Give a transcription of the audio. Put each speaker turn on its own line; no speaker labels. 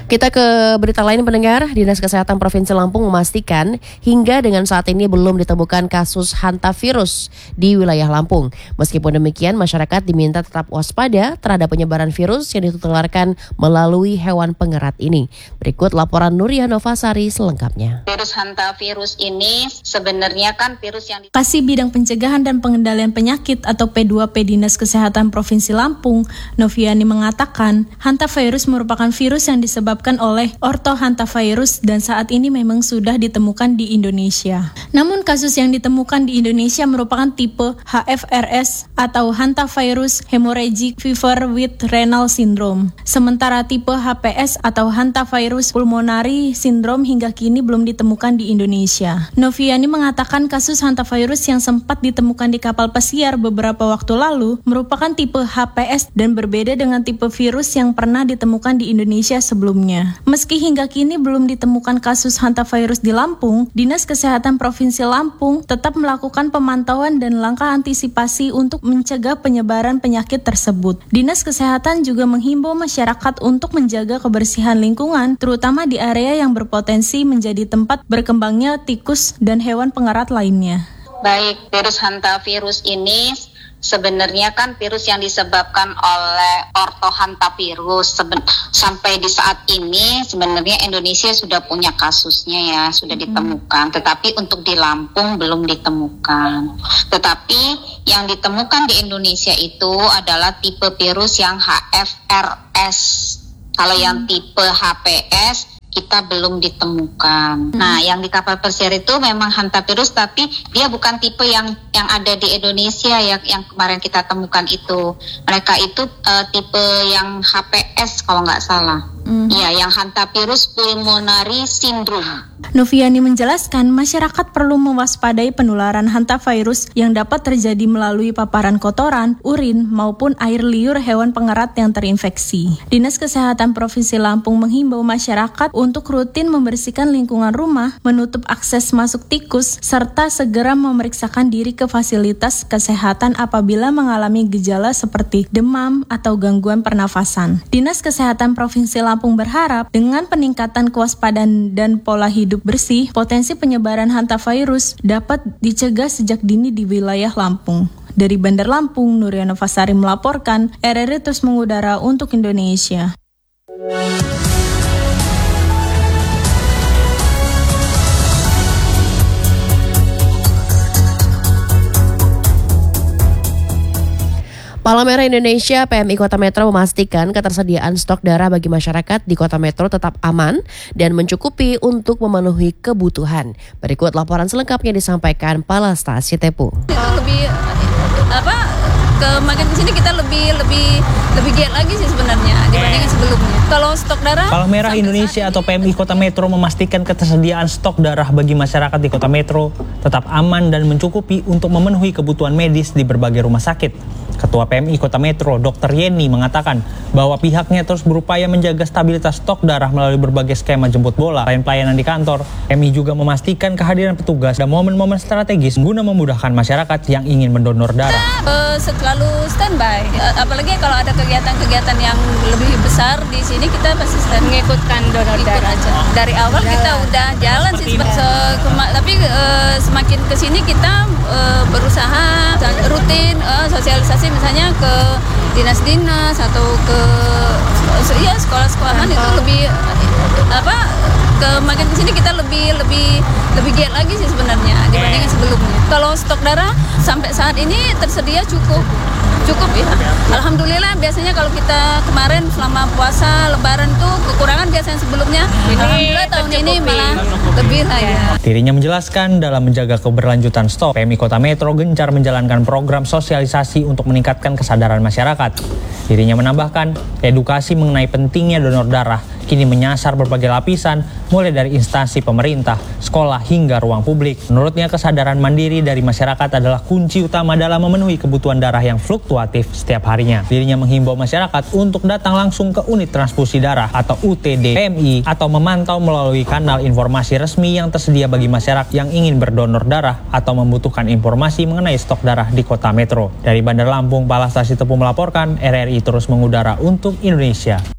Kita ke berita lain pendengar. Dinas Kesehatan Provinsi Lampung memastikan hingga dengan saat ini belum ditemukan kasus hantavirus di wilayah Lampung. Meskipun demikian, masyarakat diminta tetap waspada terhadap penyebaran virus yang ditularkan melalui hewan pengerat ini. Berikut laporan Nuria Novasari selengkapnya.
Virus hantavirus ini sebenarnya kan virus yang
Kasih Bidang Pencegahan dan Pengendalian Penyakit atau P2P Dinas Kesehatan Provinsi Lampung, Noviani mengatakan, hantavirus merupakan virus yang disebabkan oleh orthohantavirus dan saat ini memang sudah ditemukan di Indonesia. Namun kasus yang ditemukan di Indonesia merupakan tipe HFRS atau hantavirus hemorrhagic fever with renal syndrome. Sementara tipe HPS atau hantavirus pulmonary syndrome hingga kini belum ditemukan di Indonesia. Noviani mengatakan kasus hantavirus yang sempat ditemukan di kapal pesiar beberapa waktu lalu merupakan tipe HPS dan berbeda dengan tipe virus yang pernah ditemukan di Indonesia sebelumnya. Meski hingga kini belum ditemukan kasus hantavirus di Lampung, Dinas Kesehatan Provinsi Lampung tetap melakukan pemantauan dan langkah antisipasi untuk mencegah penyebaran penyakit tersebut. Dinas Kesehatan juga menghimbau masyarakat untuk menjaga kebersihan lingkungan, terutama di area yang berpotensi menjadi tempat berkembangnya tikus dan hewan pengerat lainnya.
Baik, virus hantavirus ini sebenarnya kan virus yang disebabkan oleh orthohantavirus. Sampai di saat ini sebenarnya Indonesia sudah punya kasusnya ya, sudah ditemukan. Tetapi untuk di Lampung belum ditemukan. Tetapi yang ditemukan di Indonesia itu adalah tipe virus yang HFRS. Kalau yang tipe HPS kita belum ditemukan. Nah, yang di kapal pesiar itu memang hantavirus, tapi dia bukan tipe yang ada di Indonesia yang kemarin kita temukan itu. Mereka itu tipe yang HPS kalau nggak salah. Ya, yang hantavirus pulmonary syndrome.
Noviani menjelaskan masyarakat perlu mewaspadai penularan hantavirus yang dapat terjadi melalui paparan kotoran, urin, maupun air liur hewan pengerat yang terinfeksi. Dinas Kesehatan Provinsi Lampung menghimbau masyarakat untuk rutin membersihkan lingkungan rumah, menutup akses masuk tikus, serta segera memeriksakan diri ke fasilitas kesehatan apabila mengalami gejala seperti demam atau gangguan pernafasan. Dinas Kesehatan Provinsi Lampung berharap dengan peningkatan kewaspadaan dan pola hidup bersih, potensi penyebaran hantavirus dapat dicegah sejak dini di wilayah Lampung. Dari Bandar Lampung, Nuria Novasari melaporkan, RRI terus mengudara untuk Indonesia.
Palang Merah Indonesia PMI Kota Metro memastikan ketersediaan stok darah bagi masyarakat di Kota Metro tetap aman dan mencukupi untuk memenuhi kebutuhan. Berikut laporan selengkapnya disampaikan Palasta Sitepu.
Itu lebih makin kesini kita lebih giat lagi sih sebenarnya dibandingin sebelumnya. Kalau stok darah,
Palang Merah Indonesia atau PMI Kota Metro memastikan ketersediaan stok darah bagi masyarakat di Kota Metro tetap aman dan mencukupi untuk memenuhi kebutuhan medis di berbagai rumah sakit. Ketua PMI Kota Metro, Dr. Yeni mengatakan bahwa pihaknya terus berupaya menjaga stabilitas stok darah melalui berbagai skema jemput bola. Selain pelayanan di kantor, PMI juga memastikan kehadiran petugas dan momen-momen strategis guna memudahkan masyarakat yang ingin mendonor darah.
Selalu standby, apalagi kalau ada kegiatan-kegiatan yang lebih besar di sini kita pasti mengikutkan donor darah aja. Dari awal kita udah jalan sih, tapi semakin kesini kita berusaha rutin sosialisasi misalnya ke dinas-dinas atau ke sekolah-sekolahan itu lebih makin kesini kita lebih giat lagi sih sebenarnya dibandingin sebelumnya. Kalau stok darah sampai saat ini tersedia cukup ya. Alhamdulillah, biasanya kalau kita kemarin selama puasa lebaran tuh kekurangan biasanya sebelumnya. Alhamdulillah tahun ini malah lebih lah ya.
Dirinya menjelaskan dalam menjaga keberlanjutan stok, PMI Kota Metro gencar menjalankan program sosialisasi untuk meningkatkan kesadaran masyarakat. Dirinya menambahkan, edukasi mengenai pentingnya donor darah kini menyasar berbagai lapisan, mulai dari instansi pemerintah, sekolah, hingga ruang publik. Menurutnya, kesadaran mandiri dari masyarakat adalah kunci utama dalam memenuhi kebutuhan darah yang fluktuatif setiap harinya. Dirinya menghimbau masyarakat untuk datang langsung ke unit transfusi darah atau UTD PMI atau memantau melalui kanal informasi resmi yang tersedia bagi masyarakat yang ingin berdonor darah atau membutuhkan informasi mengenai stok darah di Kota Metro. Dari Bandar Lampung, Palasta Sitepu melaporkan, RRI terus mengudara untuk Indonesia.